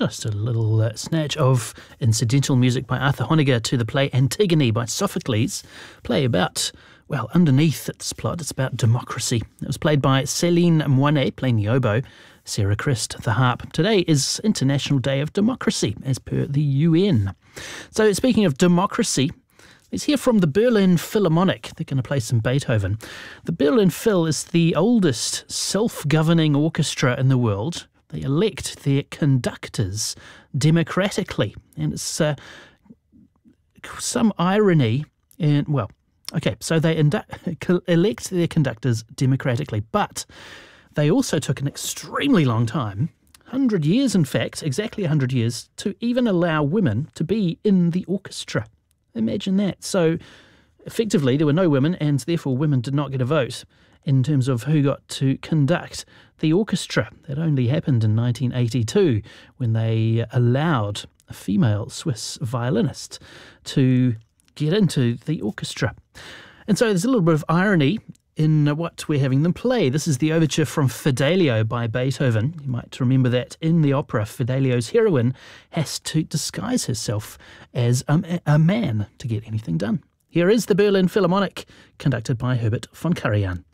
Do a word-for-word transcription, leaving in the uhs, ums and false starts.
Just a little uh, snatch of incidental music by Arthur Honegger to the play Antigone by Sophocles, play about, well, underneath its plot, it's about democracy. It was played by Céline Moinet, playing the oboe, Sarah Christ, the harp. Today is International Day of Democracy, as per the U N. So speaking of democracy, let's hear from the Berlin Philharmonic. They're going to play some Beethoven. The Berlin Phil is the oldest self-governing orchestra in the world. They elect their conductors democratically. And it's uh, some irony. And well, okay, so they indu- elect their conductors democratically, but they also took an extremely long time, one hundred years in fact, exactly one hundred years, to even allow women to be in the orchestra. Imagine that. So effectively there were no women, and therefore women did not get a vote in terms of who got to conduct the orchestra. That only happened in nineteen eighty-two when they allowed a female Swiss violinist to get into the orchestra. And so there's a little bit of irony in what we're having them play. This is the overture from Fidelio by Beethoven. You might remember that in the opera, Fidelio's heroine has to disguise herself as a, a man to get anything done. Here is the Berlin Philharmonic, conducted by Herbert von Karajan.